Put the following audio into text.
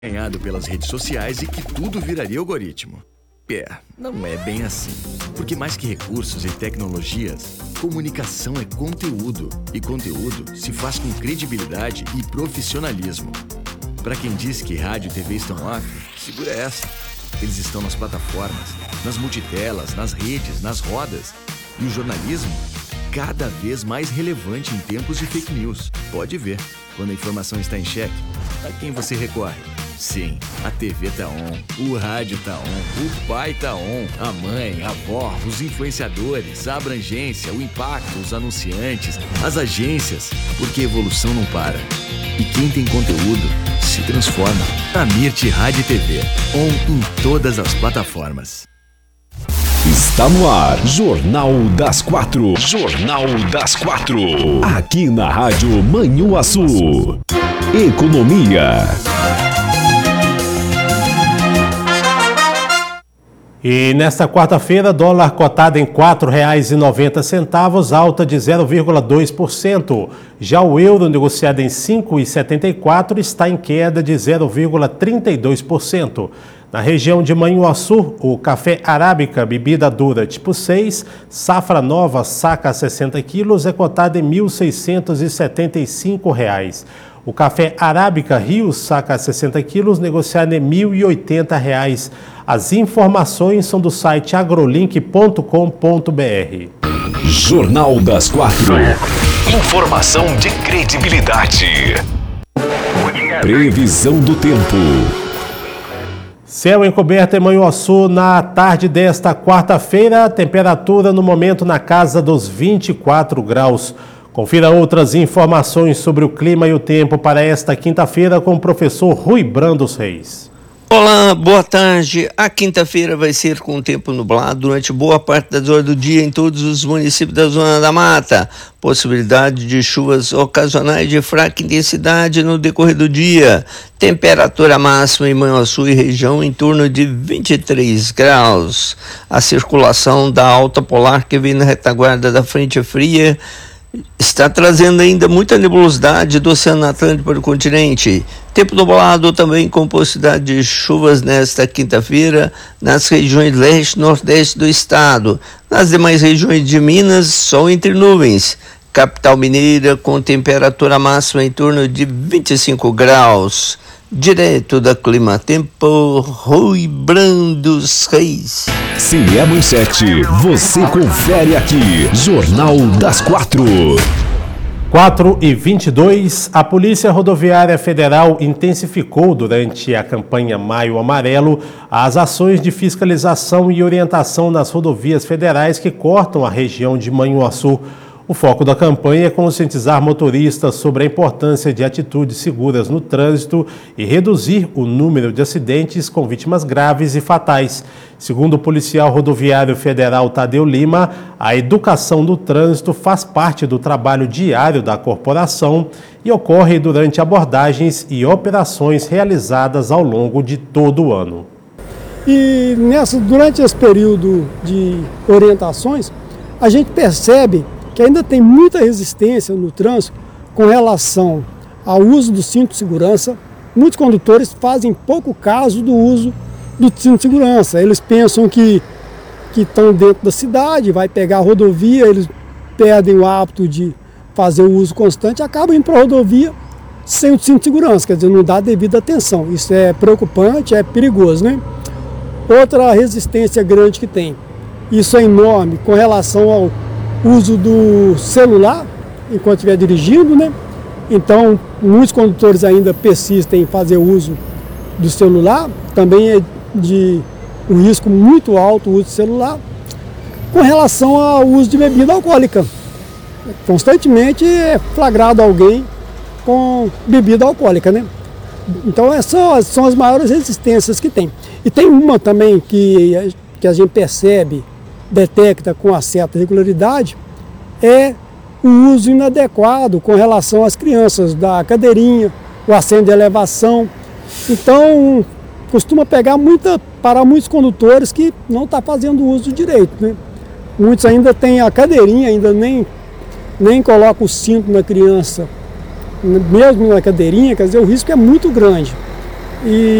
Ganhado pelas redes sociais e que tudo viraria algoritmo. Não é bem assim. Porque mais que recursos e tecnologias, comunicação é conteúdo. E conteúdo se faz com credibilidade e profissionalismo. Para quem diz que rádio e TV estão off, segura essa. Eles estão nas plataformas, nas multitelas, nas redes, nas rodas. E o jornalismo, cada vez mais relevante em tempos de fake news. Pode ver, quando a informação está em xeque, a quem você recorre? Sim, a TV tá on, o rádio tá on, o pai tá on, a mãe, a avó, os influenciadores, a abrangência, o impacto, os anunciantes, as agências, porque a evolução não para. E quem tem conteúdo se transforma. A Mirte Rádio e TV, on em todas as plataformas. Está no ar, Jornal das 4. Jornal das 4. Aqui na Rádio Manhuaçu. Economia. E nesta quarta-feira, dólar cotado em R$ 4,90, alta de 0,2%. Já o euro negociado em R$ 5,74 está em queda de 0,32%. Na região de Manhuaçu, o café arábica, bebida dura tipo 6, safra nova, saca 60 quilos, é cotado em R$ 1.675. O café arábica Rio, saca 60 quilos, negociado em R$ 1.080. As informações são do site agrolink.com.br. Jornal das 4. Informação de credibilidade. Previsão do tempo. Céu encoberto em Manhuaçu na tarde desta quarta-feira, temperatura no momento na casa dos 24 graus. Confira outras informações sobre o clima e o tempo para esta quinta-feira com o professor Rui Brandos Reis. Olá, boa tarde. A quinta-feira vai ser com tempo nublado durante boa parte das horas do dia em todos os municípios da Zona da Mata. Possibilidade de chuvas ocasionais de fraca intensidade no decorrer do dia. Temperatura máxima em Manhuaçu e região em torno de 23 graus. A circulação da alta polar que vem na retaguarda da frente fria está trazendo ainda muita nebulosidade do Oceano Atlântico para o continente. Tempo nublado também com possibilidade de chuvas nesta quinta-feira nas regiões leste e nordeste do estado. Nas demais regiões de Minas, sol entre nuvens. Capital mineira com temperatura máxima em torno de 25 graus. Direto da Clima Tempo, Rui Brandos Reis. Se é manchete, você confere aqui. Jornal das 4. 4h22, a Polícia Rodoviária Federal intensificou durante a campanha Maio Amarelo as ações de fiscalização e orientação nas rodovias federais que cortam a região de Manhuaçu. O foco da campanha é conscientizar motoristas sobre a importância de atitudes seguras no trânsito e reduzir o número de acidentes com vítimas graves e fatais. Segundo o policial rodoviário federal Tadeu Lima, a educação do trânsito faz parte do trabalho diário da corporação e ocorre durante abordagens e operações realizadas ao longo de todo o ano. E durante esse período de orientações, a gente percebe que ainda tem muita resistência no trânsito com relação ao uso do cinto de segurança. Muitos condutores fazem pouco caso do uso do cinto de segurança. Eles pensam que estão dentro da cidade, vai pegar a rodovia, eles perdem o hábito de fazer o uso constante e acabam indo para a rodovia sem o cinto de segurança, quer dizer, não dá devida atenção. Isso é preocupante, é perigoso, né? Outra resistência grande que tem, isso é enorme com relação ao uso do celular enquanto estiver dirigindo, né? Então, muitos condutores ainda persistem em fazer uso do celular, também é de um risco muito alto o uso do celular. Com relação ao uso de bebida alcoólica, constantemente é flagrado alguém com bebida alcoólica, né? Então, essas são as maiores resistências que tem. E tem uma também que a gente percebe, detecta com uma certa regularidade, é o uso inadequado com relação às crianças, da cadeirinha, o assento de elevação. Então, costuma parar muitos condutores que não estão fazendo uso direito, né? Muitos ainda têm a cadeirinha, ainda nem colocam o cinto na criança, mesmo na cadeirinha, quer dizer, o risco é muito grande. e